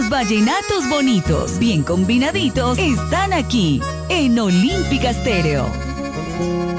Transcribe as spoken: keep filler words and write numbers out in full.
Los vallenatos bonitos, bien combinaditos, están aquí en Olímpica Estéreo.